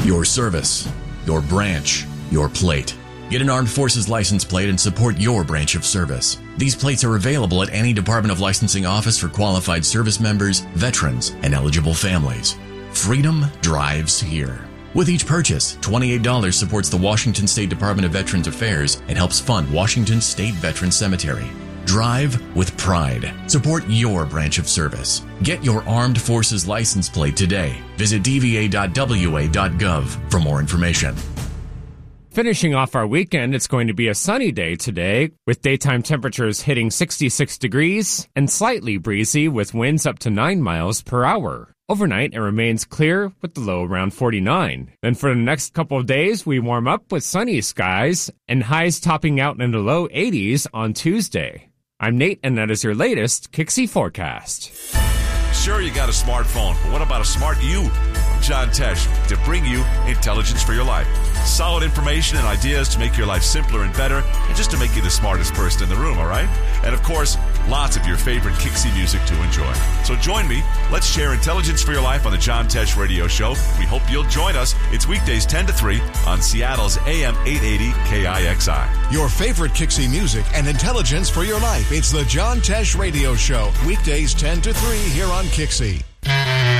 Your service, your branch, your plate. Get an Armed Forces license plate and support your branch of service. These plates are available at any Department of Licensing office for qualified service members, veterans, and eligible families. Freedom drives here. With each purchase, $28 supports the Washington State Department of Veterans Affairs and helps fund Washington State Veterans Cemetery. Drive with pride. Support your branch of service. Get your Armed Forces license plate today. Visit dva.wa.gov for more information. Finishing off our weekend, it's going to be a sunny day today, with daytime temperatures hitting 66 degrees and slightly breezy with winds up to 9 miles per hour. Overnight, it remains clear with the low around 49. Then for the next couple of days, we warm up with sunny skies and highs topping out in the low 80s on Tuesday. I'm Nate, and that is your latest Kixie forecast. Sure, you got a smartphone, but what about a smart you? I'm John Tesh to bring you intelligence for your life. Solid information and ideas to make your life simpler and better, and just to make you the smartest person in the room, all right? And of course, lots of your favorite Kixie music to enjoy. So join me. Let's share intelligence for your life on the John Tesh Radio Show. We hope you'll join us. It's weekdays 10 to 3 on Seattle's AM 880 KIXI. Your favorite Kixie music and intelligence for your life. It's the John Tesh Radio Show. Weekdays 10 to 3 here on Kixie.